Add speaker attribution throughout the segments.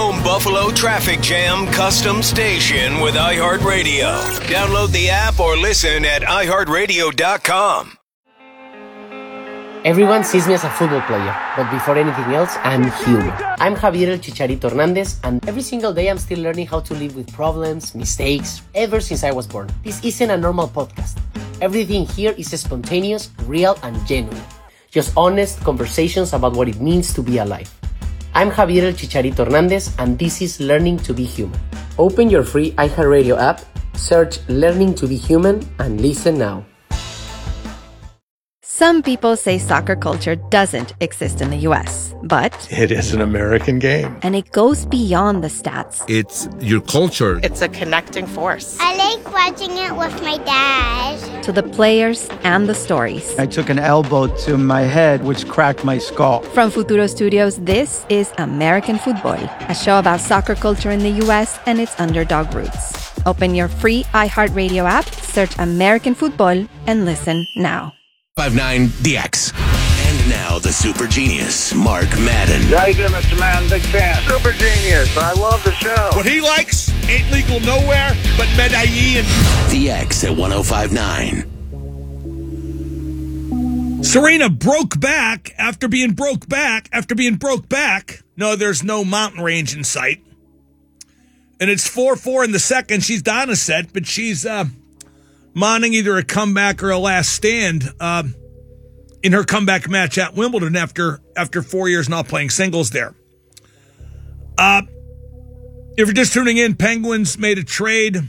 Speaker 1: home Buffalo traffic jam custom station with iHeartRadio. Download the app or listen at iHeartRadio.com.
Speaker 2: Everyone sees me as a football player, but before anything else, I'm human. I'm Javier El Chicharito Hernandez, and every single day I'm still learning how to live with problems, mistakes, ever since I was born. This isn't a normal podcast. Everything here is spontaneous, real, and genuine. Just honest conversations about what it means to be alive. I'm Javier El Chicharito Hernandez, and this is Learning to be Human. Open your free iHeartRadio app, search Learning to be Human, and listen now.
Speaker 3: Some people say soccer culture doesn't exist in the U.S., but
Speaker 4: it is an American game.
Speaker 3: And it goes beyond the stats.
Speaker 5: It's your culture.
Speaker 6: It's a connecting force.
Speaker 7: I like watching it with my dad.
Speaker 3: To the players and the stories.
Speaker 8: I took an elbow to my head, which cracked my skull.
Speaker 3: From Futuro Studios, this is American Football, a show about soccer culture in the U.S. and its underdog roots. Open your free iHeartRadio app, search American Football, and listen now.
Speaker 1: 59 DX. And now the super genius, Mark Madden.
Speaker 9: How you doing, Mr. Madden? Big fan. Super genius. I love the show.
Speaker 10: What he likes ain't legal nowhere but Medellin.
Speaker 1: DX at 105.9.
Speaker 10: Serena broke back after being broke back. No, there's no mountain range in sight. And it's 4-4 in the second. She's down a set, but she's mounting either a comeback or a last stand in her comeback match at Wimbledon after 4 years not playing singles there. If you're just tuning in, Penguins made a trade.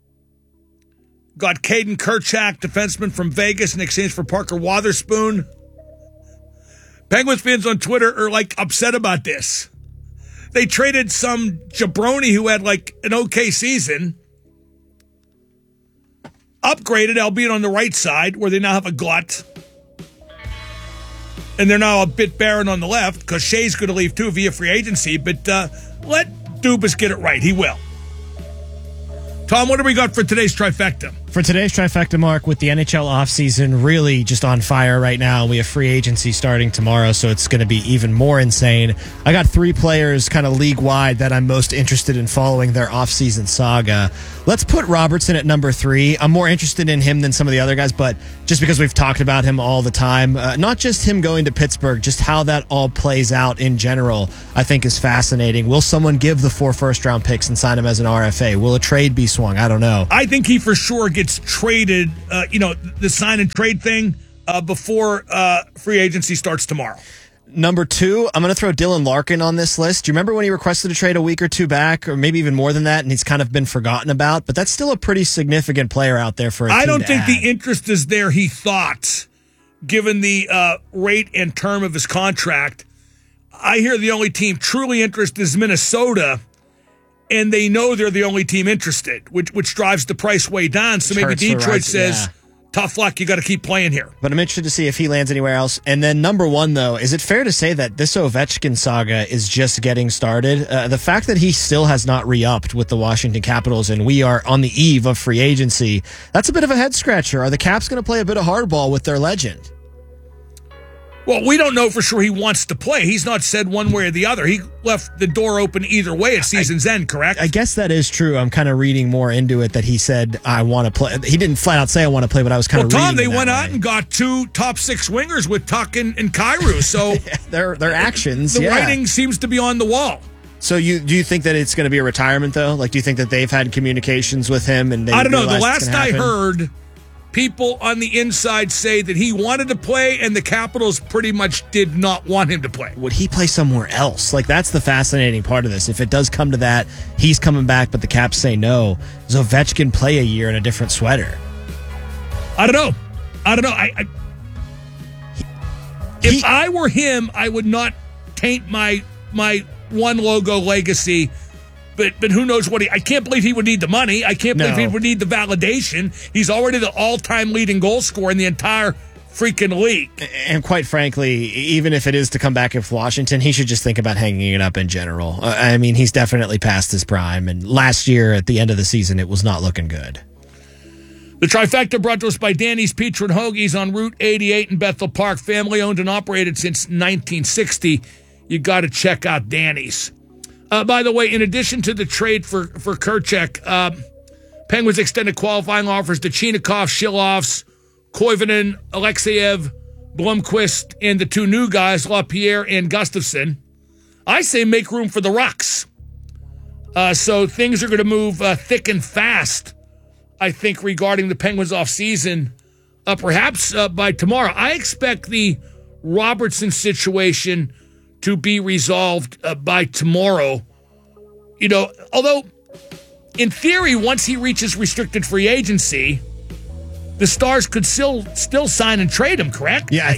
Speaker 10: Got Caden Kerchak, defenseman from Vegas, in exchange for Parker Wotherspoon. Penguins fans on Twitter are upset about this. They traded some jabroni who had an okay season. Upgraded, albeit on the right side, where they now have a glut. And they're now a bit barren on the left, because Shea's going to leave too via free agency. But let Dubas get it right. He will. Tom, what do we got for today's trifecta?
Speaker 11: For today's trifecta, Mark, with the NHL offseason really just on fire right now, we have free agency starting tomorrow, so it's going to be even more insane. I got 3 players kind of league-wide that I'm most interested in following their offseason saga. Let's put Robertson at number 3. I'm more interested in him than some of the other guys, but just because we've talked about him all the time, not just him going to Pittsburgh, just how that all plays out in general, I think is fascinating. Will someone give the 4 first-round picks and sign him as an RFA? Will a trade be swung? I don't know.
Speaker 10: I think he for sure gets traded, the sign and trade thing before free agency starts tomorrow.
Speaker 11: Number 2, I'm going to throw Dylan Larkin on this list. Do you remember when he requested a trade a week or 2 back, or maybe even more than that, and he's kind of been forgotten about? But that's still a pretty significant player out there for a team.
Speaker 10: I don't think
Speaker 11: add.
Speaker 10: the interest is there, he thought, given the rate and term of his contract. I hear the only team truly interested is Minnesota, and they know they're the only team interested, which drives the price way down. So maybe Detroit says, tough luck, you got to keep playing here.
Speaker 11: But I'm interested to see if he lands anywhere else. And then number 1, though, is it fair to say that this Ovechkin saga is just getting started? The fact that he still has not re-upped with the Washington Capitals and we are on the eve of free agency, that's a bit of a head-scratcher. Are the Caps going to play a bit of hardball with their legend?
Speaker 10: Well, we don't know for sure he wants to play. He's not said one way or the other. He left the door open either way at season's end, correct?
Speaker 11: I guess that is true. I'm kind of reading more into it that he said, I want to play. He didn't flat out say I want to play, but I was kind of reading
Speaker 10: Tom, they went
Speaker 11: way.
Speaker 10: out and got 2 top 6 wingers with Tuck and Kyrou. So
Speaker 11: their actions,
Speaker 10: the writing seems to be on the wall.
Speaker 11: So do you think that it's going to be a retirement, though? Do you think that they've had communications with him? And
Speaker 10: I don't know. The last I heard, people on the inside say that he wanted to play and the Capitals pretty much did not want him to play.
Speaker 11: Would he play somewhere else? That's the fascinating part of this. If it does come to that, he's coming back, but the Caps say no. Does Ovechkin play a year in a different sweater?
Speaker 10: I don't know. If I were him, I would not taint my one logo legacy. But who knows what I can't believe he would need the money. I can't believe he would need the validation. He's already the all-time leading goal scorer in the entire freaking league.
Speaker 11: And quite frankly, even if it is to come back with Washington, he should just think about hanging it up in general. I mean, he's definitely past his prime. And last year, at the end of the season, it was not looking good.
Speaker 10: The trifecta brought to us by Danny's Pizza and Hoagies on Route 88 in Bethel Park. Family owned and operated since 1960. You got to check out Danny's. By the way, in addition to the trade for Kerchak, Penguins extended qualifying offers to Chinakhov, Shilovs, Koivunen, Alexeyev, Blomqvist, and the two new guys, LaPierre and Gustafsson. I say make room for the Rucks. So things are going to move thick and fast, I think, regarding the Penguins offseason, perhaps by tomorrow. I expect the Robertson situation to be resolved by tomorrow. You know, although in theory, once he reaches restricted free agency, the Stars could still sign and trade him, correct?
Speaker 11: Yeah.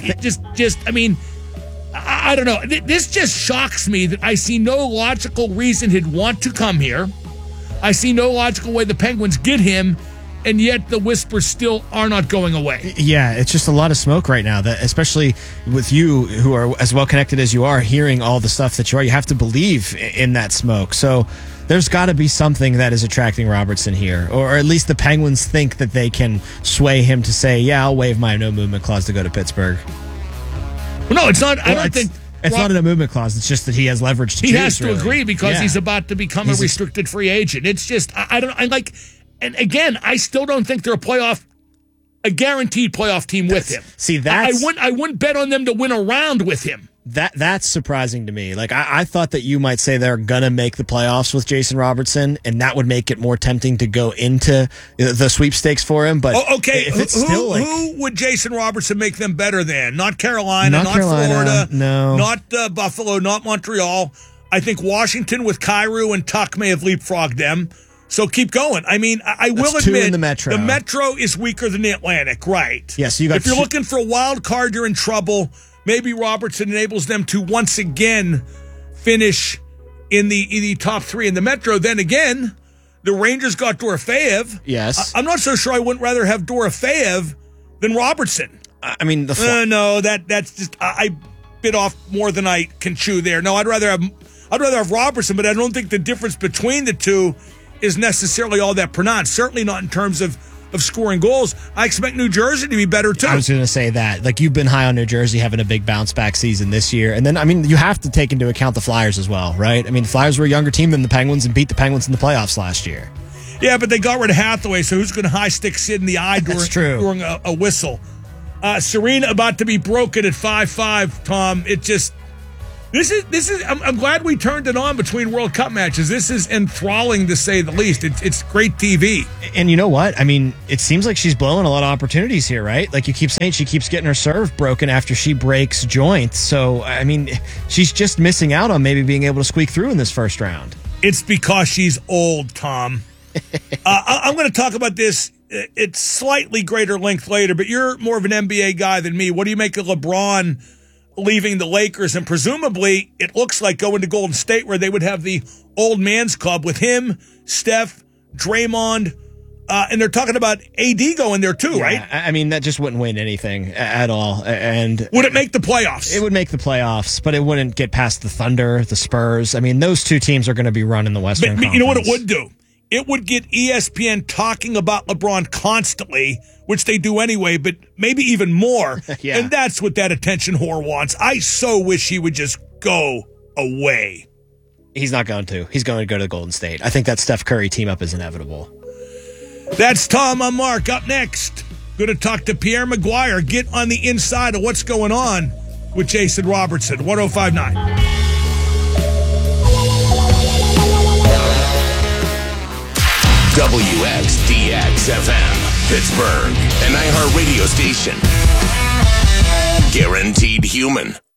Speaker 10: I don't know. This just shocks me that I see no logical reason he'd want to come here. I see no logical way the Penguins get him, and yet the whispers still are not going away.
Speaker 11: Yeah, it's just a lot of smoke right now, that especially with you, who are as well connected as you are, hearing all the stuff that you are. You have to believe in that smoke. So there's got to be something that is attracting Robertson here, or at least the Penguins think that they can sway him to say, yeah, I'll waive my no movement clause to go to Pittsburgh.
Speaker 10: No, it's not. I don't think
Speaker 11: it's not a no movement clause. It's just that he has leverage to choose.
Speaker 10: He has to agree because he's about to become a restricted free agent. It's just, and again, I still don't think they're a guaranteed playoff team with him.
Speaker 11: See,
Speaker 10: I wouldn't bet on them to win a round with him.
Speaker 11: That's surprising to me. Like, I thought that you might say they're going to make the playoffs with Jason Robertson, and that would make it more tempting to go into the sweepstakes for him. But
Speaker 10: okay,
Speaker 11: if it's
Speaker 10: who would Jason Robertson make them better than? Not Carolina, not Florida,
Speaker 11: no,
Speaker 10: not Buffalo, not Montreal. I think Washington with Kyrou and Tuck may have leapfrogged them. So keep going. I mean, I will admit
Speaker 11: in the Metro
Speaker 10: is weaker than the Atlantic, right?
Speaker 11: Yes.
Speaker 10: If you're looking for a wild card, you're in trouble. Maybe Robertson enables them to once again finish in the top three in the Metro. Then again, the Rangers got Dorofeyev.
Speaker 11: Yes.
Speaker 10: I'm not so sure I wouldn't rather have Dorofeyev than Robertson.
Speaker 11: I mean,
Speaker 10: no, that's just I bit off more than I can chew there. No, I'd rather have Robertson, but I don't think the difference between the two is necessarily all that pronounced. Certainly not in terms of scoring goals. I expect New Jersey to be better, too.
Speaker 11: I was going to say that. Like, you've been high on New Jersey having a big bounce-back season this year. And then, I mean, you have to take into account the Flyers as well, right? I mean, the Flyers were a younger team than the Penguins and beat the Penguins in the playoffs last year.
Speaker 10: Yeah, but they got rid of Hathaway, so who's going to high-stick Sid in the eye during a whistle? Serena about to be broken at 5-5, Tom. It just... This is. I'm glad we turned it on between World Cup matches. This is enthralling, to say the least. It's great TV.
Speaker 11: And you know what? I mean, it seems like she's blowing a lot of opportunities here, right? Like you keep saying, she keeps getting her serve broken after she breaks joints. So, I mean, she's just missing out on maybe being able to squeak through in this first round.
Speaker 10: It's because she's old, Tom. I'm going to talk about this at slightly greater length later, but you're more of an NBA guy than me. What do you make of LeBron leaving the Lakers, and presumably it looks like going to Golden State, where they would have the old man's club with him, Steph, Draymond, and they're talking about AD going there too, right?
Speaker 11: I mean, that just wouldn't win anything at all. And
Speaker 10: would it make the playoffs?
Speaker 11: It would make the playoffs, but it wouldn't get past the Thunder, the Spurs. I mean, those two teams are going to be running the Western Conference.
Speaker 10: You know what it would do? It would get ESPN talking about LeBron constantly, which they do anyway, but maybe even more.
Speaker 11: Yeah.
Speaker 10: And that's what that attention whore wants. I so wish he would just go away.
Speaker 11: He's not going to. He's going to go to Golden State. I think that Steph Curry team up is inevitable.
Speaker 10: That's Tom. I'm Mark. Up next, going to talk to Pierre Maguire. Get on the inside of what's going on with Jason Robertson. 105.9.
Speaker 1: WXDX-FM, Pittsburgh, an iHeart radio station. Guaranteed human.